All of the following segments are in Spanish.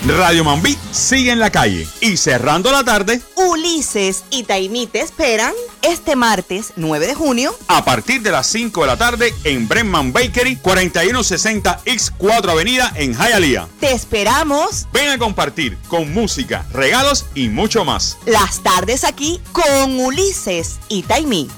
Radio Mambí sigue en la calle y cerrando la tarde, Ulises y Taimí te esperan este martes 9 de junio a partir de las 5 de la tarde en Brenman Bakery, 4160 X 4 Avenida en Hialeah. Te esperamos. Ven a compartir con música, regalos y mucho más. Las tardes aquí con Ulises y Taimí.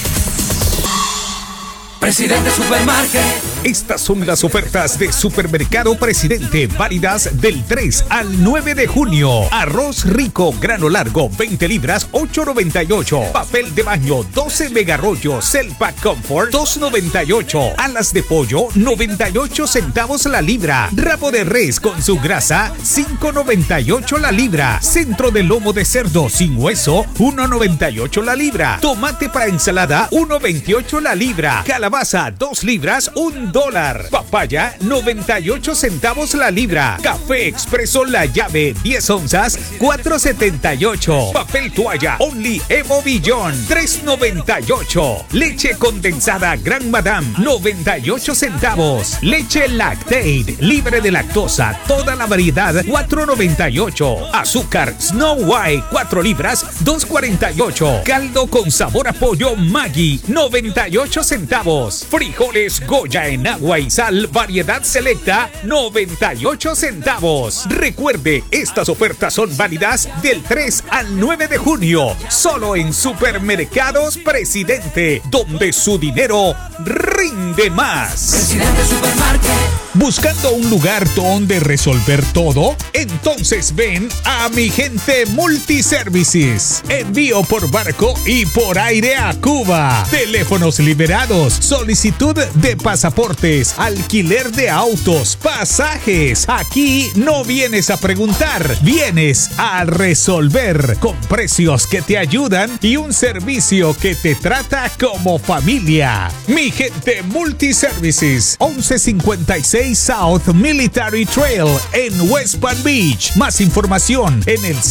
Presidente Supermarket. Estas son las ofertas de Supermercado Presidente, válidas del 3 al 9 de junio. Arroz rico, grano largo, 20 libras, 8.98. Papel de baño, 12 megarollos, Cellpack Comfort, 2.98. Alas de pollo, 98 centavos la libra. Rabo de res con su grasa, 5.98 la libra. Centro de lomo de cerdo sin hueso, 1.98 la libra. Tomate para ensalada, 1.28 la libra. Calabaza, 2 libras, $1. Papaya, 98 centavos la libra. Café expreso La Llave, 10 onzas, 4.78. Papel toalla Only Evo Billón, 3.98. Leche condensada Gran Madame, 98 centavos. Leche Lactate, libre de lactosa, toda la variedad, 4.98. Azúcar Snow White, 4 libras, 2.48. Caldo con sabor a pollo Maggi, 98 centavos. Frijoles Goya en agua y sal, variedad selecta, 98 centavos. Recuerde, estas ofertas son válidas del 3 al 9 de junio, solo en Supermercados Presidente, donde su dinero rinde más. Presidente Supermarket. ¿Buscando un lugar donde resolver todo? Entonces ven a Mi Gente Multiservices. Envío por barco y por aire a Cuba. Teléfonos liberados, solicitud de pasaportes, alquiler de autos, pasajes. Aquí no vienes a preguntar, vienes a resolver, con precios que te ayudan y un servicio que te trata como familia. Mi Gente Multiservices, 1156 South Military Trail en West Palm Beach. Más información en el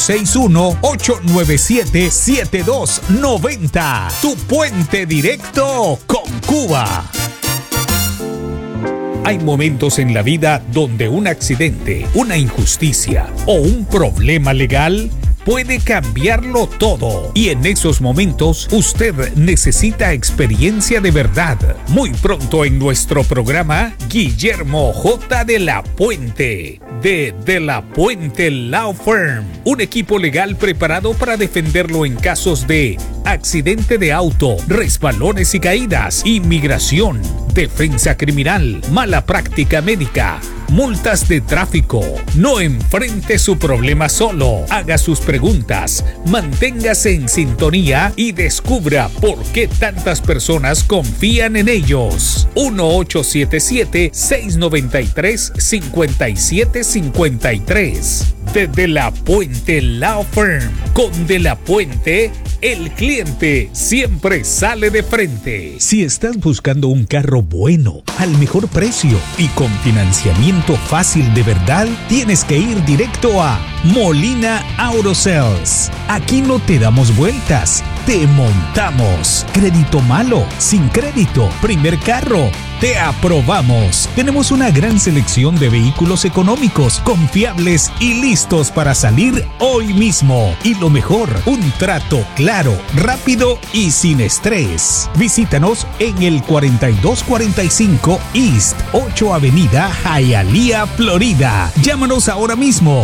561-897-7290. Tu puente directo con Cuba. Hay momentos en la vida donde un accidente, una injusticia o un problema legal puede cambiarlo todo. Y en esos momentos usted necesita experiencia de verdad. Muy pronto en nuestro programa, Guillermo J. de la Puente, de la Puente Law Firm. Un equipo legal preparado para defenderlo en casos de accidente de auto, resbalones y caídas, inmigración, defensa criminal, mala práctica médica, multas de tráfico. No enfrente su problema solo. Haga sus preguntas, manténgase en sintonía y descubra por qué tantas personas confían en ellos. 1-877-693-5753. De la Puente Law Firm. Con De la Puente, el cliente siempre sale de frente. Si estás buscando un carro bueno, al mejor precio y con financiamiento fácil de verdad, tienes que ir directo a Molina Auto Sales. Aquí no te damos vueltas, te montamos. Crédito malo, sin crédito, primer carro, te aprobamos. Tenemos una gran selección de vehículos económicos, confiables y listos para salir hoy mismo. Y lo mejor, un trato claro, rápido y sin estrés. Visítanos en el 4245 East 8 Avenida, Hialeah, Florida. Llámanos ahora mismo,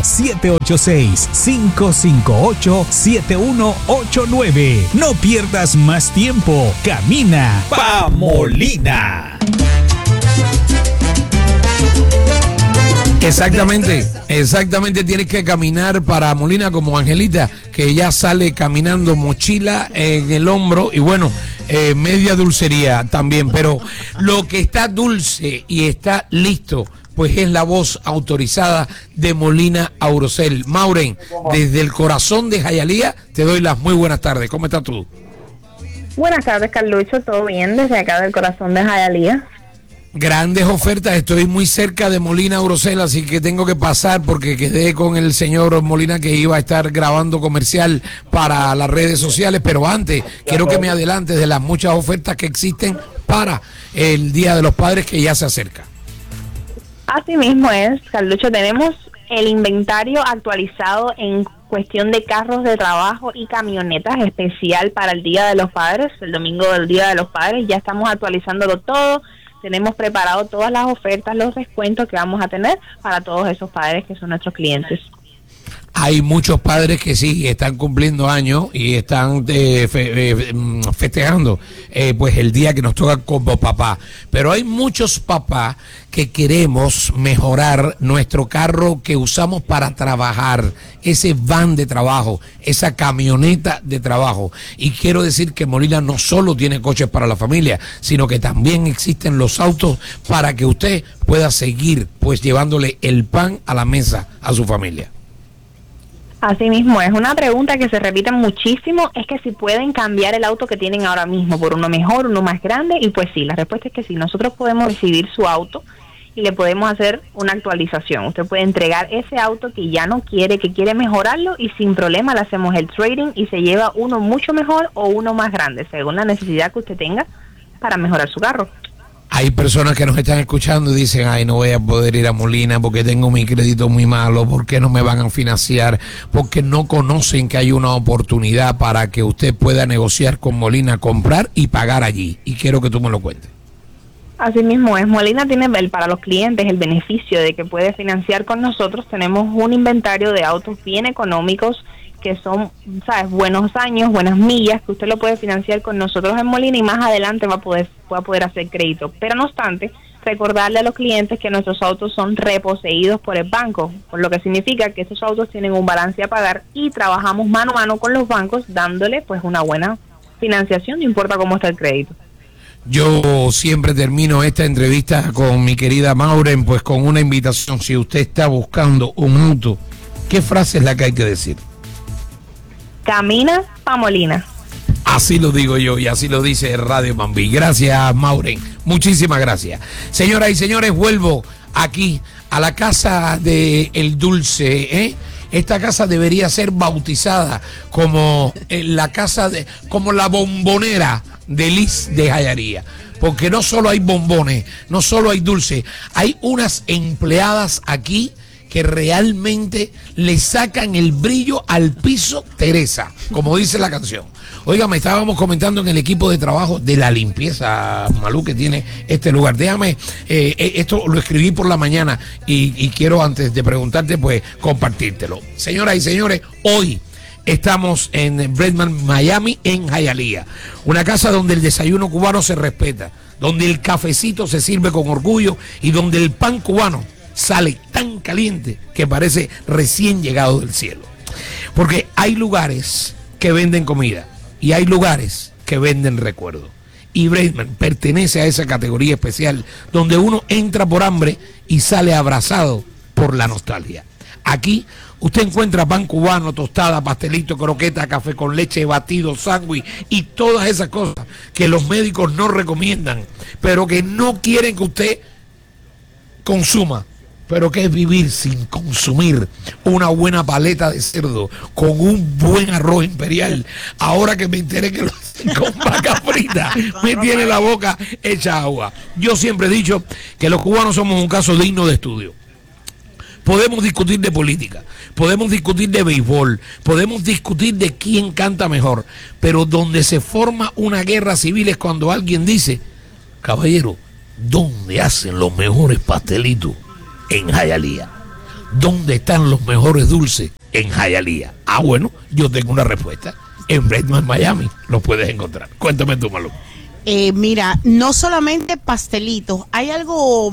786-558-7189. No pierdas más tiempo. Camina pa' Molina. Exactamente, tienes que caminar para Molina como Angelita, que ya sale caminando, mochila en el hombro y bueno, media dulcería también, pero lo que está dulce y está listo, pues es la voz autorizada de Molina Aurosel. Mauren, desde el corazón de Hialeah, te doy las muy buenas tardes. ¿Cómo estás tú? Buenas tardes, Carlucho, ¿todo bien? Desde acá del corazón de Hialeah. Grandes ofertas, estoy muy cerca de Molina Aurosel, así que tengo que pasar porque quedé con el señor Molina que iba a estar grabando comercial para las redes sociales, pero antes quiero que me adelantes de las muchas ofertas que existen para el Día de los Padres que ya se acerca. Así mismo es, Carlucho, tenemos el inventario actualizado en cuestión de carros de trabajo y camionetas especial para el Día de los Padres, el domingo del Día de los Padres. Ya estamos actualizándolo todo. Tenemos preparado todas las ofertas, los descuentos que vamos a tener para todos esos padres que son nuestros clientes. Hay muchos padres que sí están cumpliendo años y están festejando pues el día que nos toca como papá. Pero hay muchos papás que queremos mejorar nuestro carro que usamos para trabajar, ese van de trabajo, esa camioneta de trabajo. Y quiero decir que Molina no solo tiene coches para la familia, sino que también existen los autos para que usted pueda seguir pues llevándole el pan a la mesa a su familia. Así mismo, es una pregunta que se repite muchísimo, es que si pueden cambiar el auto que tienen ahora mismo por uno mejor, uno más grande, y pues sí, la respuesta es que sí, nosotros podemos recibir su auto y le podemos hacer una actualización. Usted puede entregar ese auto que ya no quiere, que quiere mejorarlo, y sin problema le hacemos el trading y se lleva uno mucho mejor o uno más grande, según la necesidad que usted tenga para mejorar su carro. Hay personas que nos están escuchando y dicen, ay, no voy a poder ir a Molina porque tengo mi crédito muy malo, porque no me van a financiar, porque no conocen que hay una oportunidad para que usted pueda negociar con Molina, comprar y pagar allí. Y quiero que tú me lo cuentes. Así mismo es, Molina tiene para los clientes el beneficio de que puede financiar con nosotros. Tenemos un inventario de autos bien económicos que son, sabes, buenos años, buenas millas, que usted lo puede financiar con nosotros en Molina y más adelante va a poder hacer crédito. Pero no obstante, recordarle a los clientes que nuestros autos son reposeídos por el banco, por lo que significa que esos autos tienen un balance a pagar y trabajamos mano a mano con los bancos dándole pues una buena financiación, no importa cómo está el crédito. Yo siempre termino esta entrevista con mi querida Maureen pues con una invitación. Si usted está buscando un auto, ¿qué frase es la que hay que decir? Camina pa' Molina. Así lo digo yo y así lo dice Radio Mambí. Gracias, Maureen. Muchísimas gracias. Señoras y señores, vuelvo aquí a la casa de El Dulce. Esta casa debería ser bautizada como la casa de, como la bombonera de Liz de Jayalía. Porque no solo hay bombones, no solo hay dulce, hay unas empleadas aquí que realmente le sacan el brillo al piso, Teresa, como dice la canción. Oiga, me estábamos comentando en el equipo de trabajo de la limpieza, Malú, que tiene este lugar. Déjame, esto lo escribí por la mañana y quiero antes de preguntarte, pues, compartírtelo. Señoras y señores, hoy estamos en Breadman, Miami, en Hialeah. Una casa donde el desayuno cubano se respeta, donde el cafecito se sirve con orgullo y donde el pan cubano sale tan caliente que parece recién llegado del cielo. Porque hay lugares que venden comida y hay lugares que venden recuerdos. Y Breadman pertenece a esa categoría especial donde uno entra por hambre y sale abrazado por la nostalgia. Aquí usted encuentra pan cubano, tostada, pastelito, croqueta, café con leche, batido, sándwich y todas esas cosas que los médicos no recomiendan, pero que no quieren que usted consuma. Pero que es vivir sin consumir una buena paleta de cerdo con un buen arroz imperial. Ahora que me enteré que lo hacen con vaca frita, me tiene la boca hecha agua. Yo siempre he dicho que los cubanos somos un caso digno de estudio. Podemos discutir de política, podemos discutir de béisbol, podemos discutir de quién canta mejor, pero donde se forma una guerra civil es cuando alguien dice, caballero, ¿dónde hacen los mejores pastelitos? En Hialeah. ¿Dónde están los mejores dulces? En Hialeah. Ah, bueno, yo tengo una respuesta. En Breadman, Miami, los puedes encontrar. Cuéntame tú, Malú. Mira, no solamente pastelitos, hay algo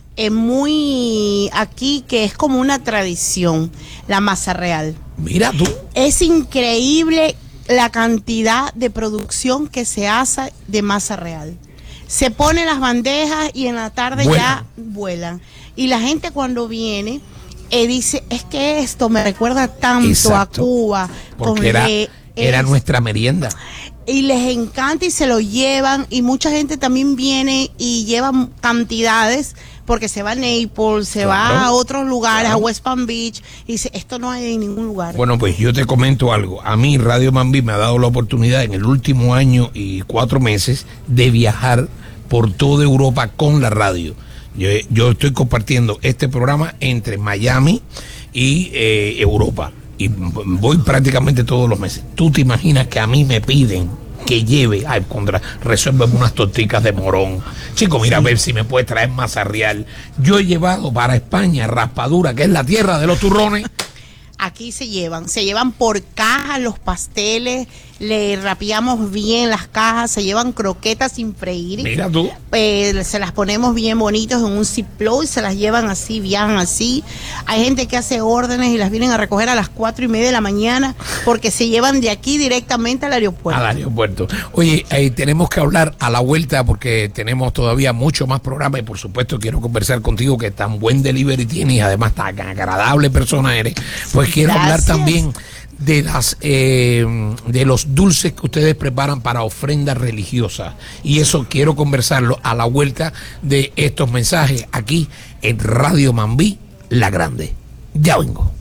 muy aquí que es como una tradición, la masa real. Mira tú. Es increíble la cantidad de producción que se hace de masa real. Se ponen las bandejas y en la tarde ya vuelan. Y la gente cuando viene dice, es que esto me recuerda tanto Exacto. a Cuba. Porque era nuestra merienda. Y les encanta y se lo llevan. Y mucha gente también viene y lleva cantidades porque se va a Naples, se va a otros lugares, a West Palm Beach. Y dice, esto no hay en ningún lugar. Bueno, pues yo te comento algo. A mí Radio Mambí me ha dado la oportunidad en el último año y 4 meses de viajar por toda Europa con la radio. Yo estoy compartiendo este programa entre Miami y Europa. Y voy prácticamente todos los meses. ¿Tú te imaginas que a mí me piden que lleve, resuélveme unas torticas de morón? Chico, mira, a ver si me puede traer masa real. Yo he llevado para España raspadura, que es la tierra de los turrones. Aquí se llevan por cajas los pasteles, le rapeamos bien las cajas, se llevan croquetas sin freír. Mira tú. Se las ponemos bien bonitos en un Ziploc y se las llevan así, viajan así. Hay gente que hace órdenes y las vienen a recoger a las 4:30 de la mañana porque se llevan de aquí directamente al aeropuerto. Al aeropuerto. Oye, tenemos que hablar a la vuelta porque tenemos todavía mucho más programa y por supuesto quiero conversar contigo, que tan buen delivery tienes y además tan agradable persona eres. Pues quiero hablar también de de los dulces que ustedes preparan para ofrendas religiosas, y eso quiero conversarlo a la vuelta de estos mensajes aquí en Radio Mambí La Grande. Ya vengo.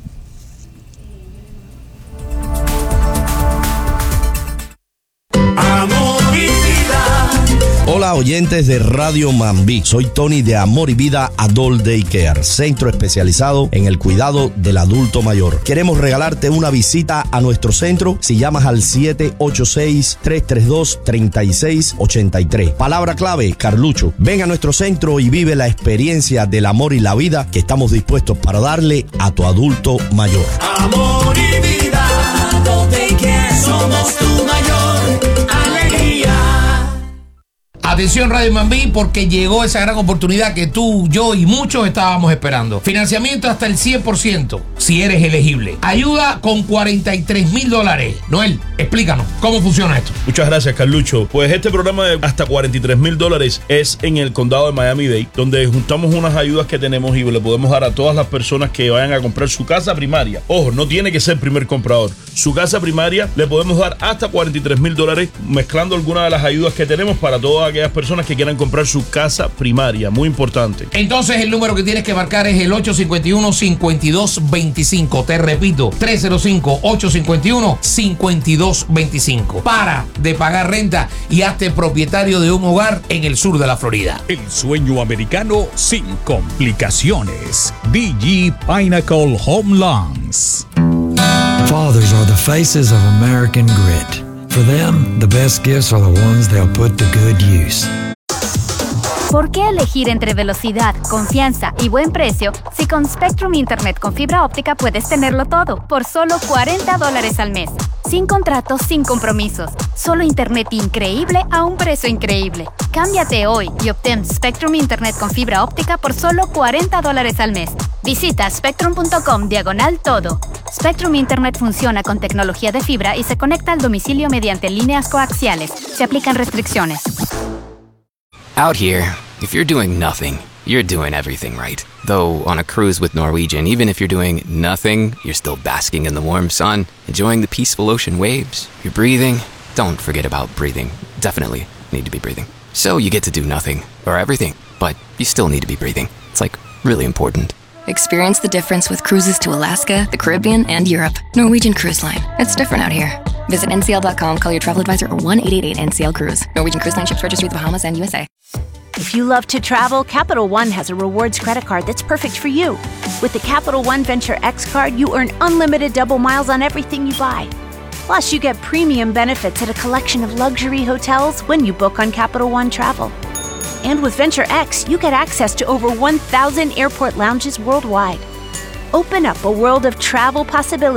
Hola oyentes de Radio Mambí, soy Tony de Amor y Vida Adult Daycare, centro especializado en el cuidado del adulto mayor. Queremos regalarte una visita a nuestro centro si llamas al 786-332-3683. Palabra clave, Carlucho. Ven a nuestro centro y vive la experiencia del amor y la vida que estamos dispuestos para darle a tu adulto mayor. Amor y vida, Adult Daycare, somos tu mayor alegría. Atención Radio Mambí, porque llegó esa gran oportunidad que tú, yo y muchos estábamos esperando. Financiamiento hasta el 100%, si eres elegible. Ayuda con $43,000. Noel, explícanos, ¿cómo funciona esto? Muchas gracias, Carlucho. Pues este programa de hasta $43,000 es en el condado de Miami-Dade, donde juntamos unas ayudas que tenemos y le podemos dar a todas las personas que vayan a comprar su casa primaria. Ojo, no tiene que ser primer comprador. Su casa primaria le podemos dar hasta $43,000, mezclando algunas de las ayudas que tenemos para todas aquellas personas que quieran comprar su casa primaria. Muy importante. Entonces el número que tienes que marcar es el 851-5225. Te repito, 305-851-5225. Para de pagar renta y hazte propietario de un hogar en el sur de la Florida. El sueño americano sin complicaciones. DG Pinnacle Home Loans. Fathers are the faces of American grit. For them, the best gifts are the ones they'll put to good use. ¿Por qué elegir entre velocidad, confianza y buen precio si con Spectrum Internet con fibra óptica puedes tenerlo todo por solo $40 al mes? Sin contratos, sin compromisos. Solo internet increíble a un precio increíble. Cámbiate hoy y obtén Spectrum Internet con fibra óptica por solo $40 al mes. Visita spectrum.com/todo. Spectrum Internet funciona con tecnología de fibra y se conecta al domicilio mediante líneas coaxiales. Se aplican restricciones. Out here, if you're doing nothing, you're doing everything right. Though on a cruise with Norwegian, even if you're doing nothing, you're still basking in the warm sun, enjoying the peaceful ocean waves. You're breathing. Don't forget about breathing. Definitely need to be breathing. So you get to do nothing, or everything, but you still need to be breathing. It's like really important. Experience the difference with cruises to Alaska, the Caribbean, and Europe. Norwegian Cruise Line. It's different out here. Visit ncl.com, call your travel advisor, or 1-888-NCL-CRUISE. Norwegian Cruise Line ships registry, the Bahamas, and USA. If you love to travel, Capital One has a rewards credit card that's perfect for you. With the Capital One Venture X card, you earn unlimited double miles on everything you buy. Plus, you get premium benefits at a collection of luxury hotels when you book on Capital One Travel. And with Venture X, you get access to over 1,000 airport lounges worldwide. Open up a world of travel possibilities